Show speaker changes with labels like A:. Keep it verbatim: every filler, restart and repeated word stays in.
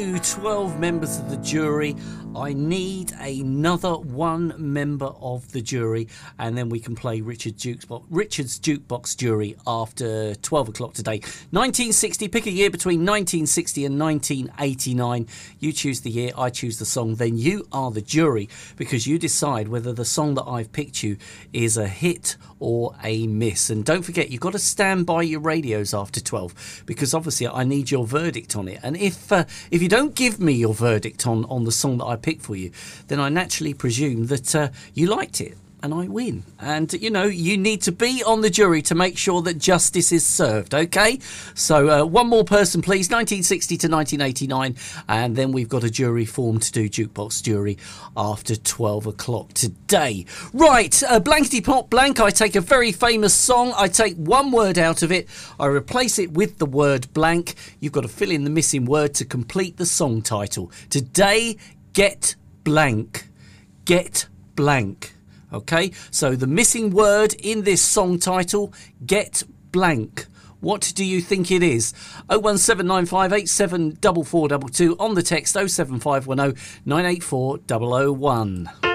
A: twelve members of the jury. I need another one member of the jury, and then we can play Richard Jukebox, Richard's Jukebox Jury after twelve o'clock today. nineteen sixty, pick a year between nineteen sixty and nineteen eighty-nine. You choose the year, I choose the song, then you are the jury, because you decide whether the song that I've picked you is a hit or a miss. And don't forget, you've got to stand by your radios after twelve, because obviously I need your verdict on it. And if uh, if you don't give me your verdict on, on the song that I picked for you, then I naturally presume that uh, you liked it and I win. And, you know, you need to be on the jury to make sure that justice is served, OK? So uh, one more person, please, nineteen sixty to nineteen eighty-nine, and then we've got a jury form to do Jukebox Jury after twelve o'clock today. Right, uh, blankety pop blank, I take a very famous song, I take one word out of it, I replace it with the word blank. You've got to fill in the missing word to complete the song title. Today, get blank. Get blank. Okay, so the missing word in this song title, get blank. What do you think it is? oh one seven nine five eight seven four four two two on the text oh seven five one oh nine eight four oh oh one.